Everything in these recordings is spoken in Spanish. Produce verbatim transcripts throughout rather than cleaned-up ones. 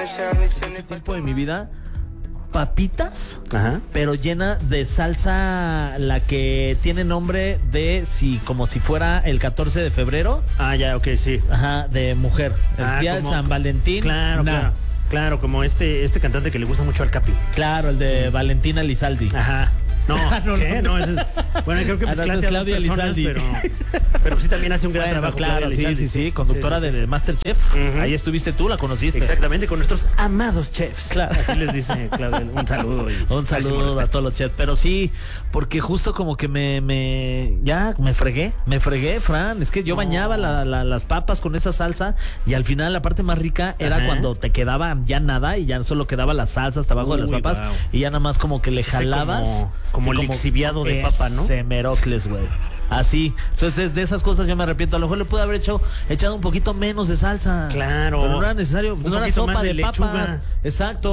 tiempo de mi vida, papitas, Ajá. pero llena de salsa, la que tiene nombre de si como si fuera el catorce de febrero. Ah, ya, ok, sí. Ajá, de mujer. El Ah, día como- de San Valentín. Claro, nah. claro. Claro, como este, este cantante que le gusta mucho al Capi. Claro, el de Valentina Lizaldi. Ajá. No, No, ¿qué? no. No, ese es, bueno, creo que Ah, no, mezclaste es a dos Claudia personas, Lizaldi. pero, pero sí también hace un gran Bueno, trabajo. claro, Claudia sí, Lizaldi, sí, sí, conductora sí, sí. de MasterChef. Ujú. Ahí estuviste tú, la conociste. Exactamente, con nuestros amados chefs. Claro. Así les dice Claudia. Un saludo. Y Un saludo máximo a todos los chefs. Pero sí, porque justo como que me, me ya me fregué, me fregué, Fran. Es que yo No. bañaba la- la- las papas con esa salsa y al final la parte más rica era Ajá. cuando te quedaba ya nada y ya solo quedaba la salsa hasta abajo de las Uy, papas wow. y ya nada más como que le Ese jalabas. como- como lixiviado de papa, ¿no? Ese Merocles, güey. Así. Entonces, de esas cosas yo me arrepiento. A lo mejor le pude haber hecho, echado un poquito menos de salsa. Claro. Pero no era necesario. Un no era poquito sopa más de, de lechuga. papas. Exacto.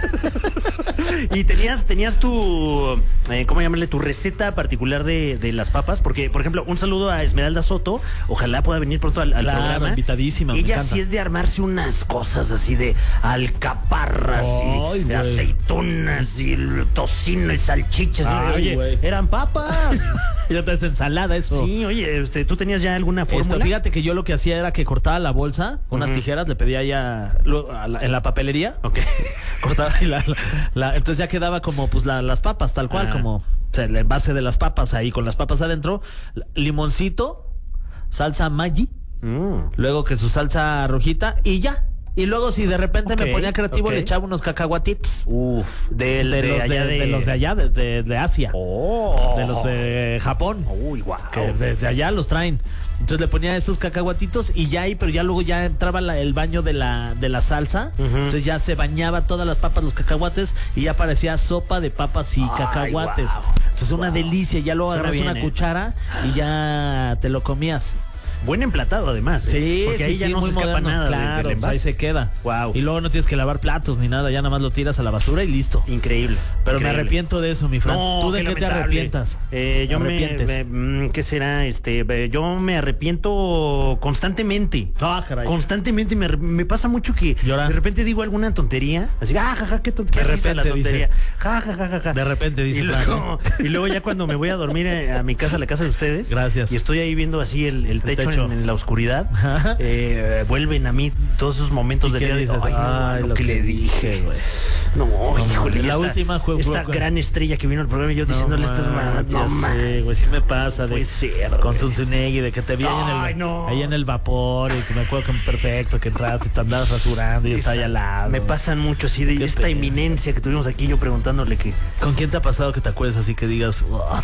Y tenías, tenías tu, eh, ¿cómo llamarle? Tu receta particular de, de las papas. Porque, por ejemplo, un saludo a Esmeralda Soto. Ojalá pueda venir pronto al, al Claro, programa. invitadísima, me Ella encanta. sí es de armarse unas cosas así de alcaparras Ay, y de güey. aceitunas y el tocino y salchichas. Ay, Oye, güey. eran papas. Ya te haces ensalada eso. Sí, oye, este, ¿tú tenías ya alguna Esto, fórmula? fíjate que yo lo que hacía era que cortaba la bolsa con unas Ujú. tijeras, le pedía ya lo- a la- en la papelería. Ok. Cortaba y la, la- la- entonces ya quedaba como pues la- las papas, tal cual, Ajá. como o sea, el envase de las papas ahí con las papas adentro, limoncito, salsa Maggi, Mm. luego que su salsa rojita y ya. Y luego si de repente Ok, me ponía creativo ok. le echaba unos cacahuatitos. Uf, del, de, de, los allá de, de... de los de allá, de, de- de Asia. Oh. De los de Japón. Uy, guau. Que desde allá los traen. Entonces le ponía esos cacahuatitos y ya ahí, pero ya luego ya entraba la- el baño de la, de la salsa. Ujú. Entonces ya se bañaba todas las papas, los cacahuates, y ya parecía sopa de papas y Ay, cacahuates. guau, Entonces una guau. delicia, ya luego Suena agarras bien, una ¿eh? cuchara y ya te lo comías. Buen emplatado, además. ¿eh? Sí, Porque ahí sí, ya sí, no muy se escapa moderno. nada del- Claro, del pues envase. ahí se queda. Guau. Y luego no tienes que lavar platos ni nada, ya nada más lo tiras a la basura y listo. Increíble. Pero me increíble. arrepiento de eso, mi Fran. No, ¿Tú de qué te lamentable. arrepientas? Eh, yo ¿Te me, arrepientes? me- mm, ¿qué será? Este, eh, yo me arrepiento constantemente. Ah, caray. Constantemente me, arrep- me pasa mucho que Llora. de repente digo alguna tontería, así, ah, jaja, qué tontería, De risa la repente dice. tontería. Ja, ja, ja, ja, ja. De repente dice y Fran, luego, y luego ya cuando me voy a dormir eh, a mi casa, a la casa de ustedes. Gracias. Y estoy ahí viendo así el, el techo, techo. En, en la oscuridad. Ajá. eh, vuelven a mí todos esos momentos ¿Y del qué día de dices? ay, no, Ay, lo, que, le dije, güey. No, híjole, la esta- última fue- esta fue- gran estrella que vino al programa y yo diciéndole estas mamadas. ya No sé, mames. güey, sí me pasa de Puede ser, con güey. Zunzunegui, de que te vi ahí en, Ay, el, no. ahí en el vapor y que me acuerdo que perfecto, que entraste y te andabas rasurando y yo estaba ahí al lado. Me pasan mucho así de Qué esta pena. inminencia que tuvimos aquí, yo preguntándole que. ¿Con quién te ha pasado que te acuerdes así que digas "What?"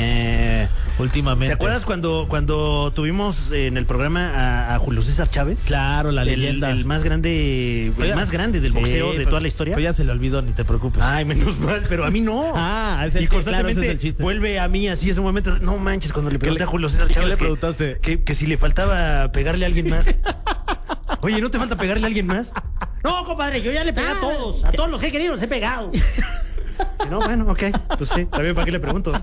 Eh, últimamente? ¿Te acuerdas cuando, cuando tuvimos en el programa a, a Julio César Chávez? Claro, la el, leyenda. el más grande, el Pero ya- más grande del Sí, boxeo de pero- toda la historia. Pero ya se le olvidó, ni te preocupes. Ay, menos mal, pero a mí no. Ah, es el y chiste, claro, constantemente ese es el chiste. vuelve a mí así ese momento. No manches, cuando le pregunté le- a Julio César y qué Chávez le que- preguntaste? Que, que si le faltaba pegarle a alguien más. Oye, ¿no te falta pegarle a alguien más? No, compadre, yo ya le pegué a todos. A todos los que he querido los he pegado. Y no, bueno, ok. Pues sí, también para qué le pregunto.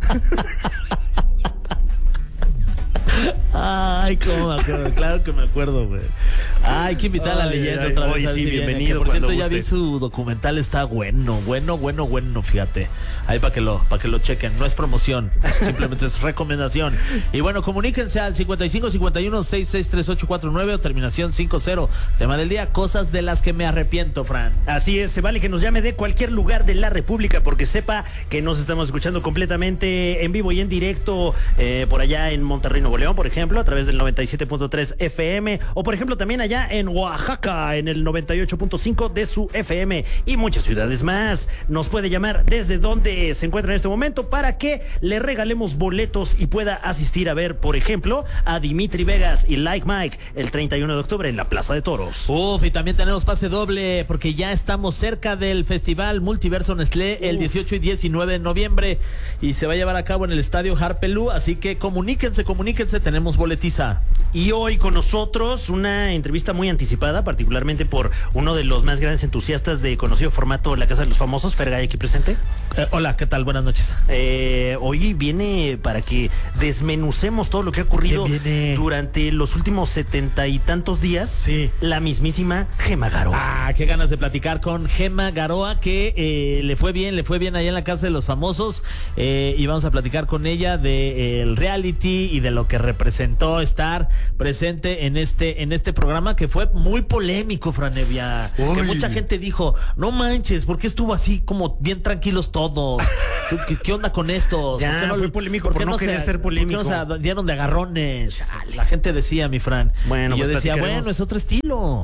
Ay, cómo me acuerdo, claro que me acuerdo, güey. Ay, hay que invitar a la Ay, leyenda ay, otra ay, vez. a ver sí, si viene, bienvenido que, por cierto, cuando ya vi guste. su documental, está bueno, bueno, bueno, bueno, fíjate. Ahí para que lo, para que lo chequen. No es promoción, simplemente es recomendación. Y bueno, comuníquense al cincuenta y cinco cincuenta y uno sesenta y seis treinta y ocho cuarenta y nueve o terminación cincuenta. Tema del día, cosas de las que me arrepiento, Fran. Así es, se vale que nos llame de cualquier lugar de la República porque sepa que nos estamos escuchando completamente en vivo y en directo eh, por allá en Monterrey, Nuevo León, por ejemplo, a través del noventa y siete punto tres F M o por ejemplo también allá en Oaxaca en el noventa y ocho punto cinco de su F M y muchas ciudades más. Nos puede llamar desde donde se encuentra en este momento para que le regalemos boletos y pueda asistir a ver, por ejemplo, a Dimitri Vegas y Like Mike el treinta y uno de octubre en la Plaza de Toros. Uf, y también tenemos pase doble porque ya estamos cerca del Festival Multiverso Nestlé el Uf. dieciocho y diecinueve de noviembre y se va a llevar a cabo en el Estadio Harpelú, así que comuníquense, comuníquense, tenemos boletiza. Y hoy con nosotros una entrevista muy anticipada, particularmente por uno de los más grandes entusiastas de conocido formato La Casa de los Famosos, Fergay, aquí presente. Eh, hola, ¿qué tal? Buenas noches. Eh, hoy viene para que desmenucemos todo lo que ha ocurrido durante los últimos setenta y tantos días. Sí. La mismísima Gema Garoa. Ah, qué ganas de platicar con Gema Garoa, que eh, le fue bien, le fue bien allá en la Casa de los Famosos. Eh, y vamos a platicar con ella de eh, el reality y de lo que representó estar presente en este, en este programa, que fue muy polémico, Franevia. Que mucha gente dijo, no manches, ¿por qué estuvo así como bien tranquilos todos? ¿Qué, qué onda con esto? Ya, ¿Por no, fue polémico por, por no querer se, ser polémico. ¿Por qué no se dieron de agarrones? Chale. La gente decía, mi Fran. Bueno, y yo pues decía, bueno, es otro estilo.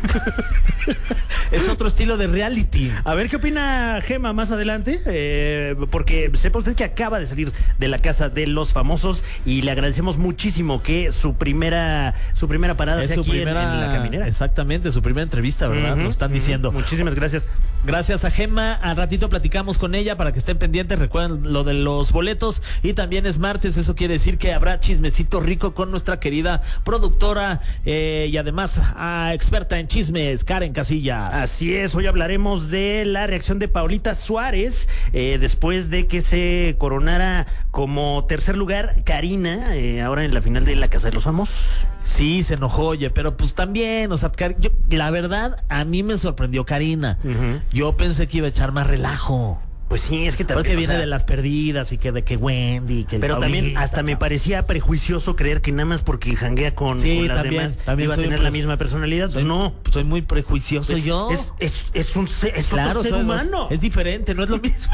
Es otro estilo de reality. A ver qué opina Gema más adelante, eh, porque sepa usted que acaba de salir de la Casa de los Famosos y le agradecemos muchísimo que su primera su primera parada es sea su aquí primera, en, en La Caminera. Exactamente, su primera entrevista, ¿verdad? Uh-huh, Lo están uh-huh. diciendo. Muchísimas gracias. Gracias a Gema. Al ratito platicamos con ella para que estén pendientes. Recuerden lo de los boletos. Y también es martes. Eso quiere decir que habrá chismecito rico con nuestra querida productora eh, y además ah, experta en chismes, Karen Casillas. Así es. Hoy hablaremos de la reacción de Paulita Suárez eh, después de que se coronara como tercer lugar Karina, eh, ahora en la final de la Casa de los Famosos. Sí, se enojó, oye, pero pues también, o sea, yo, la verdad, a mí me sorprendió Karina. Uh-huh. Yo pensé que iba a echar más relajo. Pues sí, es que también. Porque viene o sea, de las perdidas y que de que Wendy. Que pero también Paulita, hasta me parecía prejuicioso creer que nada más porque janguea con, sí, con las también, demás también iba a tener pre... la misma personalidad. Soy, no. Soy muy prejuicioso es, yo. Es, es, es un es claro, otro ser soy, humano. Es diferente, no es lo mismo.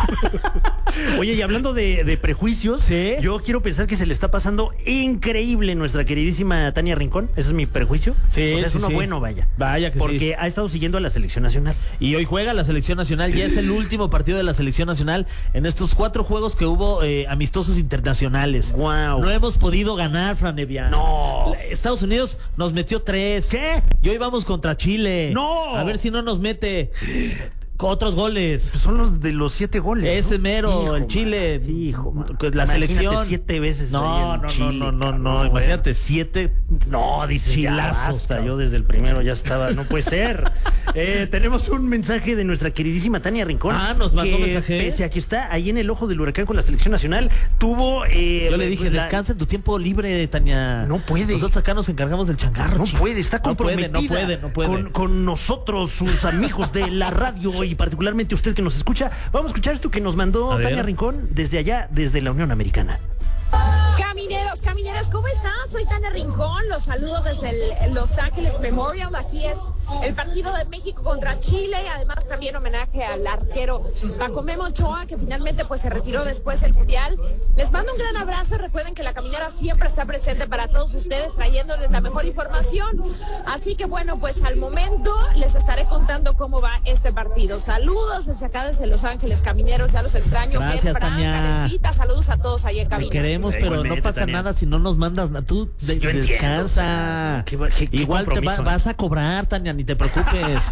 Oye, y hablando de, de prejuicios, ¿sí? Yo quiero pensar que se le está pasando increíble nuestra queridísima Tania Rincón. Ese es mi prejuicio. Sí, o sea, es sí, uno sí. bueno, vaya. Vaya que porque sí. ha estado siguiendo a la selección nacional. Y hoy juega la selección nacional. Ya es el último partido de la selección nacional en estos cuatro juegos que hubo eh, amistosos internacionales. Wow. No hemos podido ganar, Franevia. No. Estados Unidos nos metió tres. ¿Qué? Y hoy vamos contra Chile. No. A ver si no nos mete otros goles. Pues son los de los siete goles. Ese ¿no? mero, hijo, el Chile. Man. Hijo, man. La Imagínate selección. siete veces. No, ahí en no, Chile, no, no, no, no. Bueno. Imagínate, siete. No, dice chilazos. Hasta yo desde el primero ya estaba. No puede ser. eh, tenemos un mensaje de nuestra queridísima Tania Rincón. Ah, nos mandó que, mensaje. Pese a que está ahí en el ojo del huracán con la selección nacional, tuvo. Eh, yo le dije, la... descansa en tu tiempo libre, Tania. No puede. Nosotros acá nos encargamos del changarro. No chico. puede, está comprometida. No puede, no puede, no puede. Con, con nosotros, sus amigos de la radio y particularmente usted que nos escucha. Vamos a escuchar esto que nos mandó Tania Rincón desde allá, desde la Unión Americana. Camineros, camineras, ¿cómo están? Soy Tania Rincón, los saludo desde el Los Ángeles Memorial. Aquí es el partido de México contra Chile y además también homenaje al arquero Paco Memo Ochoa, que finalmente pues se retiró después del Mundial. Les mando un gran abrazo, recuerden que la caminera siempre está presente para todos ustedes, trayéndoles la mejor información. Así que bueno, pues al momento les estaré contando cómo va este partido. Saludos desde acá, desde Los Ángeles, camineros, ya los extraño. Gracias, Fer, Fran, Tania. Karencita, saludos a todos ahí en cabina. Te queremos, pero Igualmente, no pasa Tania. nada si no nos mandas nada. Tú de, Yo descansa. ¿Qué, qué, qué Igual te va, vas a cobrar, Tania, ni te preocupes.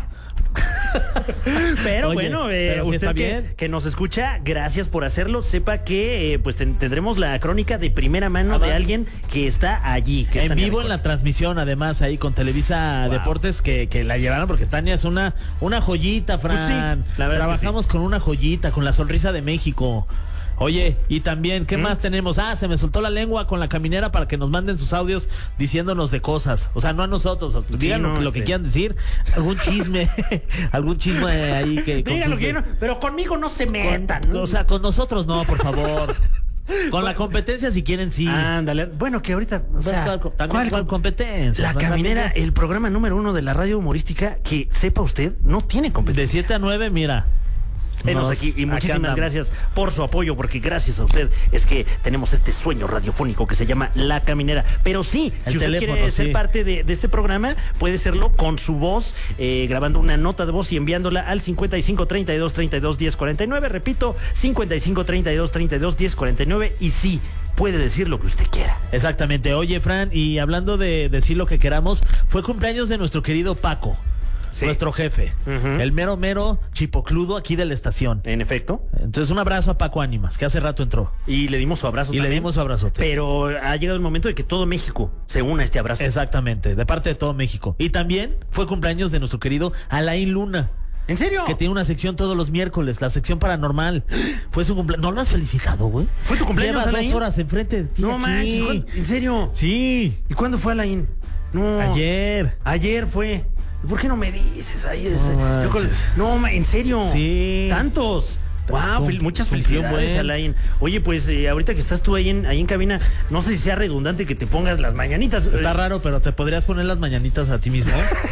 Pero Oye, bueno, eh, pero usted sí está que, bien. que nos escucha, gracias por hacerlo. Sepa que eh, pues ten, tendremos la crónica de primera mano de alguien que está allí. Que en vivo en la transmisión, además, ahí con Televisa wow. Deportes, que, que la llevaron, porque Tania es una, una joyita, Fran. Pues sí, la verdad Trabajamos es que sí. con una joyita, con la sonrisa de México. Oye, y también, ¿qué ¿Mm? más tenemos? Ah, se me soltó la lengua con la caminera para que nos manden sus audios diciéndonos de cosas. O sea, no a nosotros, digan sí, no, lo, lo este... que quieran decir. Algún chisme, algún chisme ahí que... Digan lo que quieran, pero conmigo no se metan. Con, o sea, con nosotros no, por favor. Con la competencia, si quieren, sí. Ándale. Bueno, que ahorita. O sea, ¿Cuál, también, ¿cuál, ¿cuál competencia? La caminera, el programa número uno de la radio humorística, que sepa usted, no tiene competencia. De siete a nueve, mira. Venos aquí y muchísimas gracias por su apoyo, porque gracias a usted es que tenemos este sueño radiofónico que se llama La Caminera. Pero sí, el si usted teléfono, quiere sí. ser parte de, de este programa, puede serlo con su voz, eh, grabando una nota de voz y enviándola al cincuenta y cinco, treinta y dos, treinta y dos, diez, cuarenta y nueve. Repito, cincuenta y cinco, treinta y dos, treinta y dos, diez, cuarenta y nueve. Y sí, puede decir lo que usted quiera. Exactamente. Oye, Fran, y hablando de decir lo que queramos, fue cumpleaños de nuestro querido Paco. Sí. Nuestro jefe, uh-huh. el mero mero chipocludo aquí de la estación. En efecto. Entonces un abrazo a Paco Ánimas, que hace rato entró. Y le dimos su abrazo Y también, le dimos su abrazote. Pero ha llegado el momento de que todo México se una a este abrazo. Exactamente, de parte de todo México. Y también fue cumpleaños de nuestro querido Alain Luna. ¿En serio? Que tiene una sección todos los miércoles, la sección paranormal. Fue su cumpleaños. ¿No lo has felicitado, güey? ¿Fue tu cumpleaños, Lleva Alain? dos horas enfrente de ti. No aquí. manches, ¿cuándo? ¿En serio? Sí. ¿Y cuándo fue, Alain? No. Ayer. Ayer fue. ¿Por qué no me dices? Ayer, No, yo con- no, ma- en serio. Sí. Tantos. Wow, fel- muchas Cumplió felicidades, buen. Alain. Oye, pues eh, ahorita que estás tú ahí en, ahí en cabina, no sé si sea redundante que te pongas las mañanitas. Está raro, pero te podrías poner las mañanitas a ti mismo.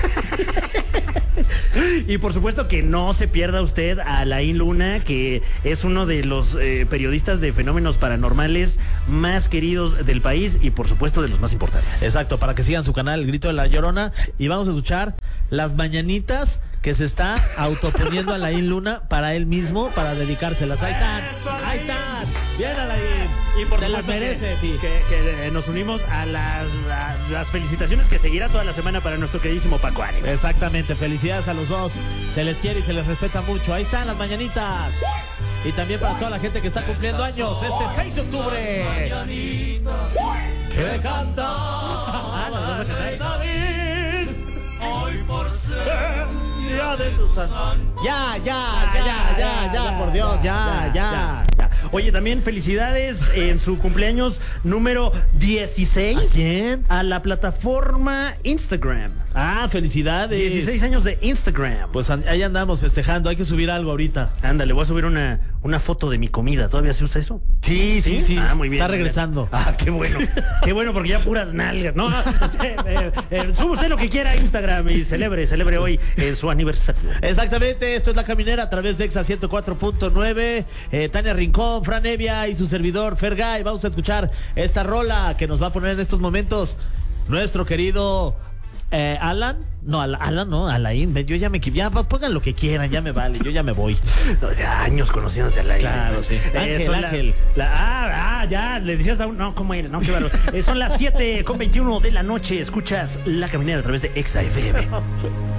Y por supuesto que no se pierda usted a Alain Luna, que es uno de los eh, periodistas de fenómenos paranormales más queridos del país y por supuesto de los más importantes. Exacto, para que sigan su canal, El Grito de la Llorona. Y vamos a escuchar las mañanitas que se está autoponiendo a Alain Luna para él mismo, para dedicárselas. Ahí están, ahí están. Bien, Alain. Y por Te las supuesto mereces, que, sí. que, que, eh, nos unimos a las, a las felicitaciones que seguirá toda la semana para nuestro queridísimo Paco Ánimas. Exactamente, felicidades a los dos. Se les quiere y se les respeta mucho. Ahí están las mañanitas. Y también para toda la gente que está cumpliendo años este seis de octubre. Que canta. Ah, ¿las vas a cantar? David, hoy por ser día de tu santo. Ya, ya, ya, ya, ya, por Dios, ya, ya. ya. Oye, también felicidades en su cumpleaños número dieciséis. ¿A quién? A la plataforma Instagram. Ah, felicidades. dieciséis años de Instagram. Pues an- ahí andamos festejando. Hay que subir algo ahorita. Ándale, voy a subir una, una foto de mi comida. ¿Todavía se usa eso? Sí, sí, sí. Ah, muy bien. Está muy bien. regresando. Ah, qué bueno. Qué bueno, porque ya puras nalgas. No, este, eh, eh, sube usted lo que quiera a Instagram y celebre, celebre hoy en su aniversario. Exactamente, esto es La Caminera a través de Exa ciento cuatro punto nueve. Eh, Tania Rincón, Fran Evia y su servidor Fergay. Vamos a escuchar esta rola que nos va a poner en estos momentos nuestro querido eh, Alan. No, Al- Alan, no, Alain. Yo ya me equi- ya pongan lo que quieran, ya me vale, yo ya me voy. No, ya años conociéndote a la Claro, sí. Ángel, son las- Ángel. la- ah, ah, ya, le decías a un. No, ¿cómo era? No, qué bárbaro. Eh, son las siete con veintiuno de la noche. Escuchas La Caminera a través de Exa F M.